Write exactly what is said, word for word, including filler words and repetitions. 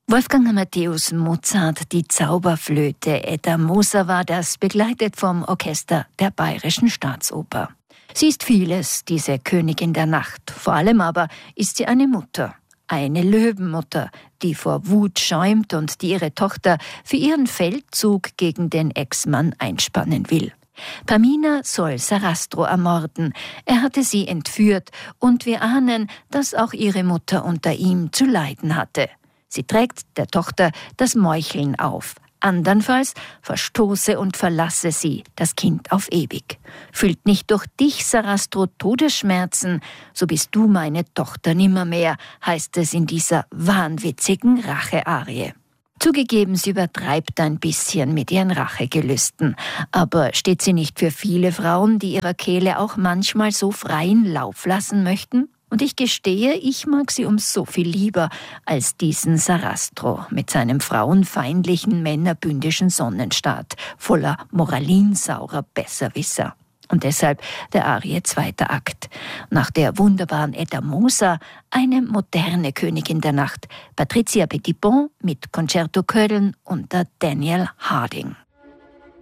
Wolfgang Amadeus Mozart, die Zauberflöte Edda Moser war das, begleitet vom Orchester der Bayerischen Staatsoper. Sie ist vieles, diese Königin der Nacht. Vor allem aber ist sie eine Mutter. Eine Löwenmutter, die vor Wut schäumt und die ihre Tochter für ihren Feldzug gegen den Ex-Mann einspannen will. Pamina soll Sarastro ermorden. Er hatte sie entführt und wir ahnen, dass auch ihre Mutter unter ihm zu leiden hatte. Sie trägt der Tochter das Meucheln auf. Andernfalls verstoße und verlasse sie das Kind auf ewig. Fühlt nicht durch dich, Sarastro, Todesschmerzen, so bist du meine Tochter nimmermehr, heißt es in dieser wahnwitzigen Rache-Arie. Zugegeben, sie übertreibt ein bisschen mit ihren Rachegelüsten. Aber steht sie nicht für viele Frauen, die ihrer Kehle auch manchmal so freien Lauf lassen möchten? Und ich gestehe, ich mag sie um so viel lieber als diesen Sarastro mit seinem frauenfeindlichen, männerbündischen Sonnenstaat, voller moralinsaurer Besserwisser. Und deshalb der Arie zweiter Akt. Nach der wunderbaren Edda Moser eine moderne Königin der Nacht, Patricia Petitbon mit Concerto Köln unter Daniel Harding.